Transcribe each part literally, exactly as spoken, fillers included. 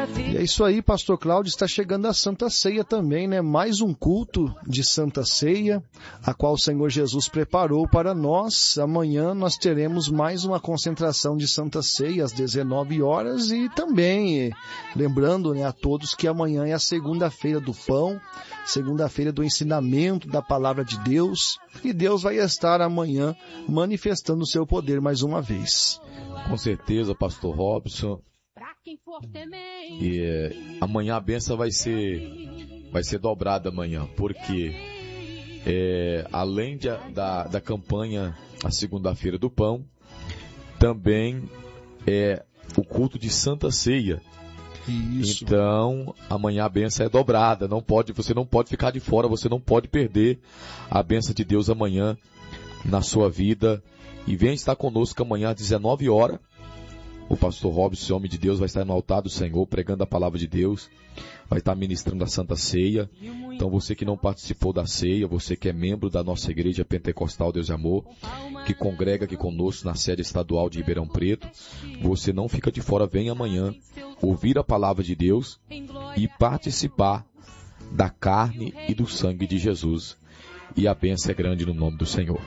E é isso aí, Pastor Cláudio, está chegando a Santa Ceia também, né? Mais um culto de Santa Ceia, a qual o Senhor Jesus preparou para nós. Amanhã nós teremos mais uma concentração de Santa Ceia às dezenove horas e também, lembrando, né, a todos que amanhã é a segunda-feira do pão, segunda-feira do ensinamento da Palavra de Deus, e Deus vai estar amanhã manifestando o seu poder mais uma vez. Com certeza, Pastor Robson. E é, amanhã a bênção vai ser, vai ser dobrada amanhã, porque é, além de, da, da campanha a segunda-feira do pão, também é o culto de Santa Ceia. Isso. Então, amanhã a bênção é dobrada. Não pode, você não pode ficar de fora, você não pode perder a bênção de Deus amanhã na sua vida. E venha estar conosco amanhã às dezenove horas. O pastor Robson, homem de Deus, vai estar no altar do Senhor, pregando a palavra de Deus, vai estar ministrando a Santa Ceia. Então você que não participou da ceia, você que é membro da nossa igreja Pentecostal Deus e Amor, que congrega aqui conosco na sede estadual de Ribeirão Preto, você não fica de fora, vem amanhã ouvir a palavra de Deus e participar da carne e do sangue de Jesus. E a bênção é grande no nome do Senhor.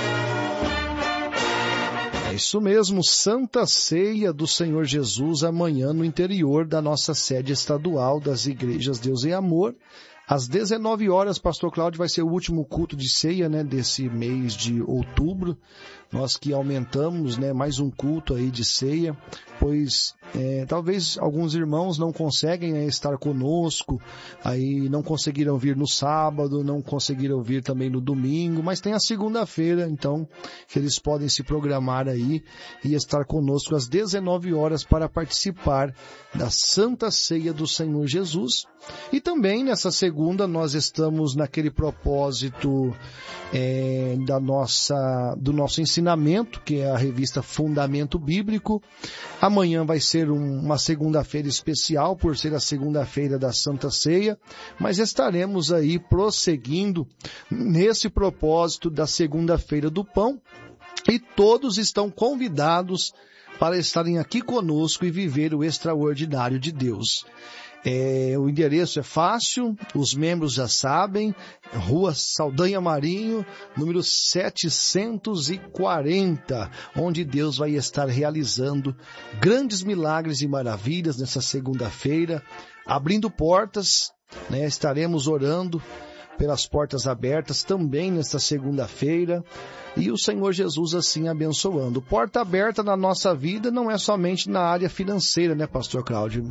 É isso mesmo, Santa Ceia do Senhor Jesus amanhã no interior da nossa sede estadual das Igrejas Deus e Amor. Às dezenove horas, Pastor Cláudio, vai ser o último culto de ceia, né, desse mês de outubro. Nós que aumentamos, né, mais um culto aí de ceia, pois é, talvez alguns irmãos não conseguem, né, estar conosco, aí não conseguiram vir no sábado, não conseguiram vir também no domingo, mas tem a segunda-feira, então, que eles podem se programar aí e estar conosco às dezenove horas para participar da Santa Ceia do Senhor Jesus. E também nessa segunda nós estamos naquele propósito é, da nossa, do nosso ensinamento, que é a revista Fundamento Bíblico. Amanhã vai ser um, uma segunda-feira especial, por ser a segunda-feira da Santa Ceia, mas estaremos aí prosseguindo nesse propósito da segunda-feira do pão, e todos estão convidados para estarem aqui conosco e viver o extraordinário de Deus. É, o endereço é fácil, os membros já sabem, Rua Saldanha Marinho, número setecentos e quarenta, onde Deus vai estar realizando grandes milagres e maravilhas nessa segunda-feira, abrindo portas, né, estaremos orando pelas portas abertas também nesta segunda-feira, e o Senhor Jesus assim abençoando. Porta aberta na nossa vida não é somente na área financeira, né, Pastor Cláudio?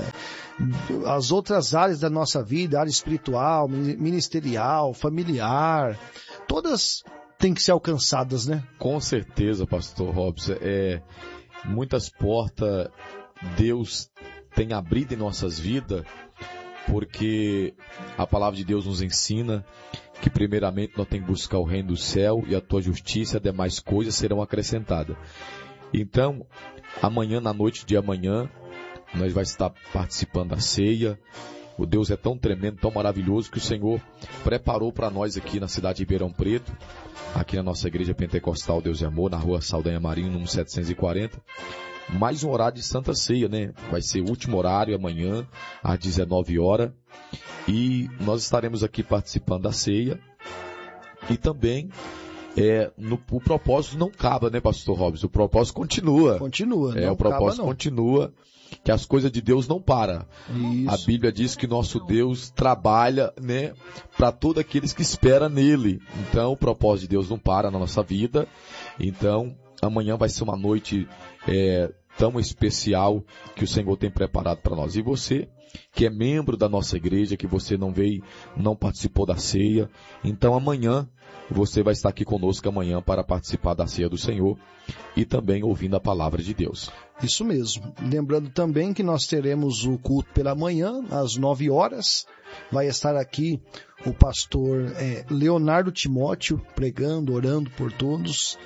As outras áreas da nossa vida, área espiritual, ministerial, familiar, todas têm que ser alcançadas, né? Com certeza, Pastor Robson. É, muitas portas Deus tem abrido em nossas vidas, porque a palavra de Deus nos ensina que primeiramente nós temos que buscar o reino do céu e a tua justiça, e as demais coisas serão acrescentadas. Então, amanhã, na noite de amanhã, nós vamos estar participando da ceia. O Deus é tão tremendo, tão maravilhoso, que o Senhor preparou para nós aqui na cidade de Ribeirão Preto, aqui na nossa igreja Pentecostal Deus e Amor, na rua Saldanha Marinho, número setecentos e quarenta, mais um horário de Santa Ceia, né? Vai ser o último horário amanhã, às dezenove horas. E nós estaremos aqui participando da ceia. E também, é, no, o propósito não acaba, né, Pastor Robson? O propósito continua. Continua, é, não O propósito acaba, não. continua, que as coisas de Deus não param. Isso. A Bíblia diz que nosso Deus trabalha, né, para todos aqueles que esperam nele. Então, o propósito de Deus não para na nossa vida. Então, amanhã vai ser uma noite é, tão especial que o Senhor tem preparado para nós. E você, que é membro da nossa igreja, que você não veio, não participou da ceia, então amanhã você vai estar aqui conosco amanhã para participar da ceia do Senhor e também ouvindo a palavra de Deus. Isso mesmo. Lembrando também que nós teremos o culto pela manhã, às nove horas. Vai estar aqui o pastor é, Leonardo Timóteo pregando, orando por todos.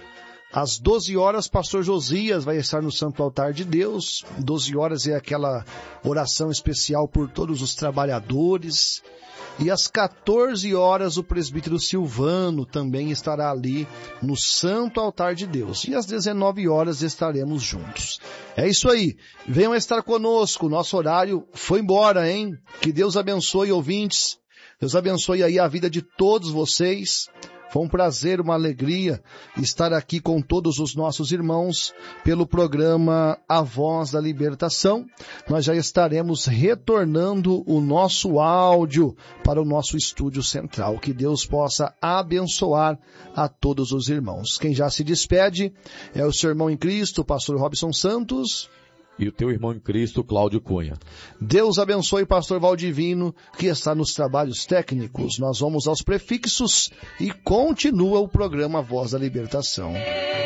Às doze horas, pastor Josias vai estar no Santo Altar de Deus. doze horas é aquela oração especial por todos os trabalhadores. E às quatorze horas, o presbítero Silvano também estará ali no Santo Altar de Deus. E às dezenove horas estaremos juntos. É isso aí. Venham estar conosco. Nosso horário foi embora, hein? Que Deus abençoe, ouvintes. Deus abençoe aí a vida de todos vocês. Foi um prazer, uma alegria estar aqui com todos os nossos irmãos pelo programa A Voz da Libertação. Nós já estaremos retornando o nosso áudio para o nosso estúdio central. Que Deus possa abençoar a todos os irmãos. Quem já se despede é o seu irmão em Cristo, o pastor Robson Santos. E o teu irmão em Cristo, Cláudio Cunha. Deus abençoe o pastor Valdivino, que está nos trabalhos técnicos. Nós vamos aos prefixos e continua o programa Voz da Libertação.